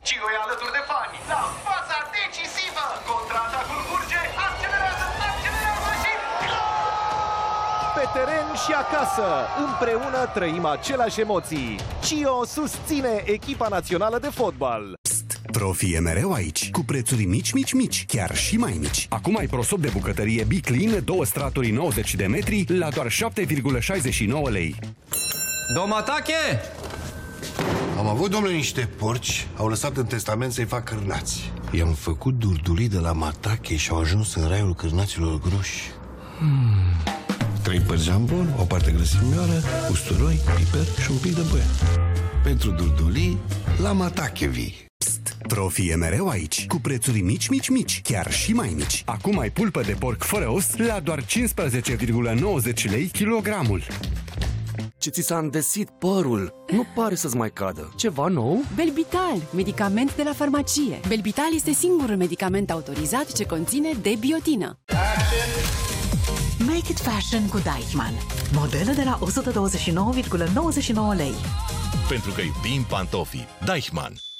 Cio e alături de fani la faza decisivă. Contraatacul curge, accelerează și pe teren și acasă, împreună trăim aceleași emoții. Cio susține echipa națională de fotbal. Profi e mereu aici, cu prețuri mici, chiar și mai mici. Acum ai prosop de bucătărie Biclean, 2 straturi 90 de metri, la doar 7,69 lei. Domatache! Am avut, domnule, niște porci, au lăsat în testament să-i fac cârnați. I-am făcut durdulii de la Matache și au ajuns în raiul cârnaților groși. 3 părți jambon, o parte grăsimioară, usturoi, piper și un pic de băiat. Pentru durdulii, la Matache vii. Profi e mereu aici, cu prețuri mici, chiar și mai mici. Acum ai pulpă de porc fără os la doar 15,90 lei kilogramul. Ce ți s-a îndesit părul? Nu pare să-ți mai cadă. Ceva nou? Belbital, medicament de la farmacie. Belbital este singurul medicament autorizat ce conține debiotină. Make it fashion cu Deichmann. Modele de la 129,99 lei. Pentru că iubim pantofii. Deichmann.